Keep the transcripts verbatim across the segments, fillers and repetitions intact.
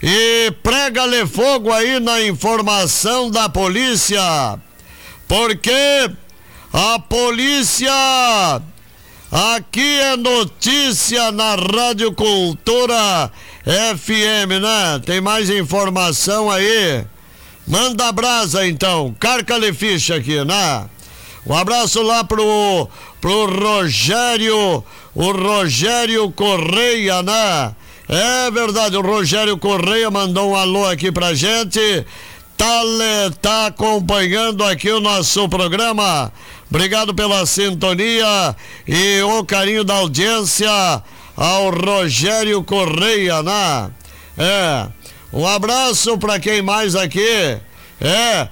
E prega-lhe fogo aí na informação da polícia, porque a polícia aqui é notícia na Rádio Cultura F M, né? Tem mais informação aí? Manda brasa então, carca-lhe ficha aqui, né? Um abraço lá pro, pro Rogério, o Rogério Correia, né? É verdade, o Rogério Correia mandou um alô aqui pra gente, tá, tá acompanhando aqui o nosso programa. Obrigado pela sintonia e o carinho da audiência ao Rogério Correia, né? É, um abraço pra quem mais aqui? É,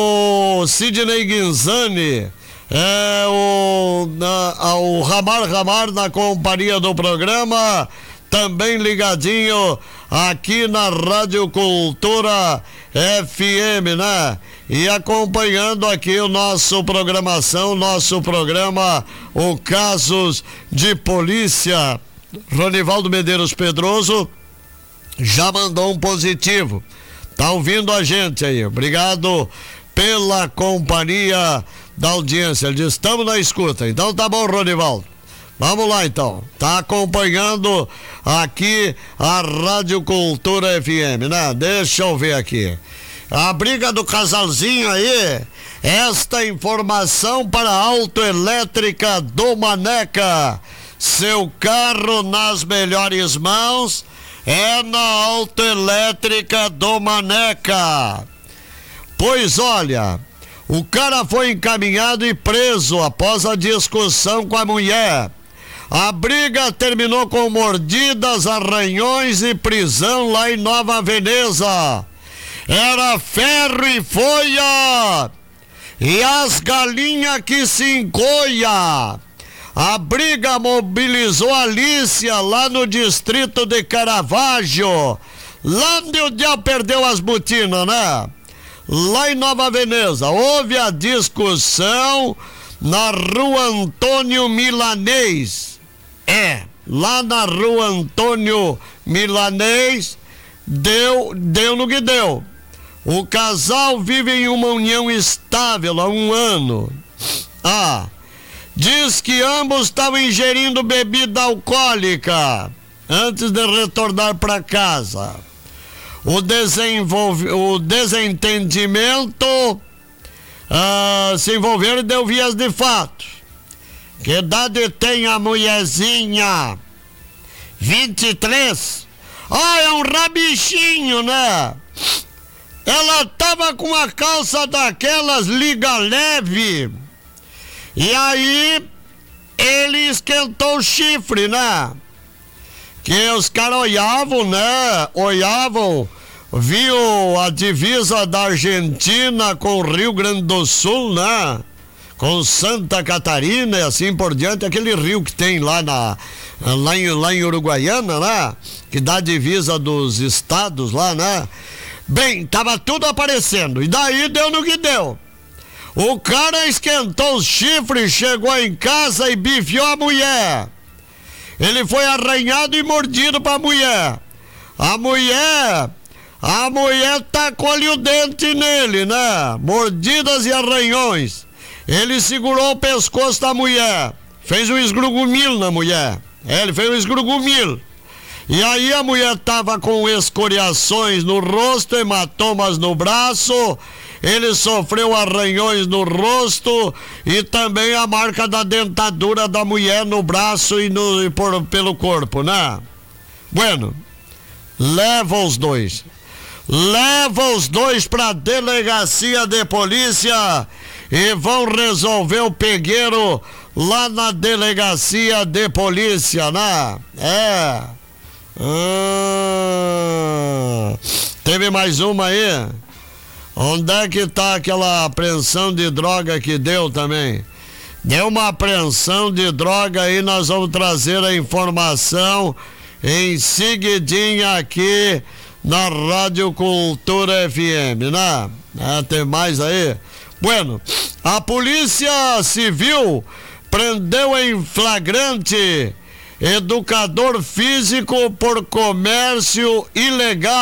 o Sidney Guinzani, é, o, na, o Ramar Ramar na companhia do programa, também ligadinho aqui na Rádio Cultura F M, né? E acompanhando aqui o nosso programação, nosso programa, o Casos de Polícia. Ronivaldo Medeiros Pedroso já mandou um positivo. Tá ouvindo a gente aí. Obrigado pela companhia da audiência. Ele diz, estamos na escuta. Então tá bom, Ronivaldo. Vamos lá então, tá acompanhando aqui a Rádio Cultura F M, né? Deixa eu ver aqui. A briga do casalzinho aí, esta informação para a Autoelétrica do Maneca. Seu carro nas melhores mãos é na Autoelétrica do Maneca. Pois olha, o cara foi encaminhado e preso após a discussão com a mulher. A briga terminou com mordidas, arranhões e prisão lá em Nova Veneza. Era ferro e folha e as galinhas que se encoia. A briga mobilizou a Alicia lá no distrito de Caravaggio, lá onde o diabo perdeu as botinas, né? Lá em Nova Veneza, houve a discussão na Rua Antônio Milanês. É, lá na Rua Antônio Milanês, deu, deu no que deu. O casal vive em uma união estável há um ano. Ah, diz que ambos estavam ingerindo bebida alcoólica antes de retornar para casa. O, desenvolve, o desentendimento ah, se envolveram e deu vias de fato. Que idade tem a mulherzinha? vinte e três. Ah, é um rabichinho, né? Ela tava com uma calça daquelas liga leve. E aí ele esquentou o chifre, né? Que os caras olhavam, né? Olhavam, viu a divisa da Argentina com o Rio Grande do Sul, né? Com Santa Catarina e assim por diante, aquele rio que tem lá, na, lá, em, lá em Uruguaiana, né? Que dá a divisa dos estados lá, né? Bem, tava tudo aparecendo, e daí deu no que deu. O cara esquentou os chifres, chegou em casa e bifiou a mulher. Ele foi arranhado e mordido pra mulher. A mulher, a mulher tacou-lhe o dente nele, né? Mordidas e arranhões. Ele segurou o pescoço da mulher, fez um esgrugumil na mulher. É, ele fez um esgrugumil. E aí a mulher tava com escoriações no rosto, hematomas no braço. Ele sofreu arranhões no rosto e também a marca da dentadura da mulher no braço e, no, e por, pelo corpo, né? Bueno, leva os dois. Leva os dois pra delegacia de polícia e vão resolver o pegueiro lá na delegacia de polícia, né? É. Ah, teve mais uma aí? Onde é que tá aquela apreensão de droga que deu também? Deu uma apreensão de droga aí, nós vamos trazer a informação em seguidinha aqui na Rádio Cultura F M, né? É, tem mais aí? Bueno, a Polícia Civil prendeu em flagrante educador físico por comércio ilegal.